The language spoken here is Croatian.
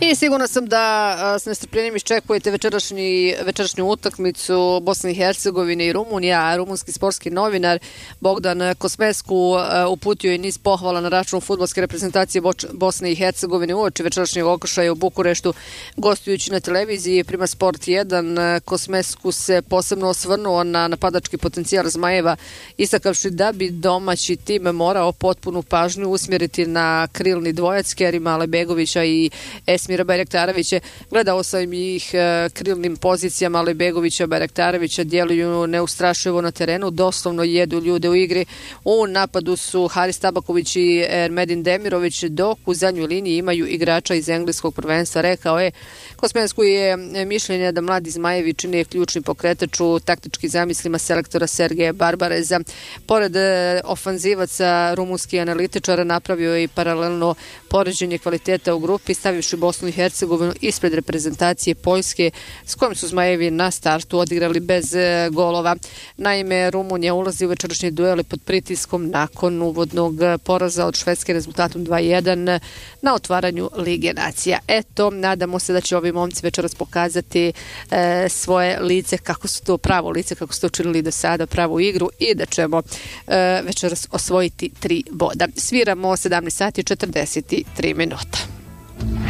I sigurno sam da s nestrpljenjem iščekujete večerašnju utakmicu Bosne i Hercegovine i Rumunija, a rumunski sportski novinar Bogdan Kosmesku uputio je niz pohvala na račun fudbalske reprezentacije Bosne i Hercegovine uoči večerašnjeg okršaja u Bukureštu. Gostujući na televiziji Prima Sport 1, Kosmesku se posebno osvrnuo na napadački potencijal Zmajeva, istakavši da bi domaći tim morao potpunu pažnju usmjeriti na krilni dvojac Kerima Alojbegovića i Esmira Bajraktarevića. Gledao sam ih krilnim pozicijama Alojbegovića, Bajraktarevića, djeluju neustrašivo na terenu, doslovno jedu ljude u igri. U napadu su Haris Tabaković i Ermedin Demirović, dok u zadnjoj liniji imaju igrača iz engleskog prvenstva, rekao je. Kosmesku je mišljenja da mladi Zmajevi čine ključni pokretač u taktičkim zamislima selektora Sergeja Barbareza. Pored ofanzivaca, rumunski analitičar napravio je i paralelno poređenje kvaliteta u grupi, stavivši Bosnu i Hercegovinu ispred reprezentacije Poljske, s kojom su Zmajevi na startu odigrali bez golova. Naime, Rumunija ulazi u večerašnje duele pod pritiskom nakon uvodnog poraza od Švedske rezultatom 2:1 na otvaranju Lige nacija. Eto, nadamo se da će ovi momci večeras pokazati svoje lice, kako su to pravo lice, kako su to činili do sada, pravu igru, i da ćemo večeras osvojiti 3 boda. Sviramo 17 sati 43 minuta.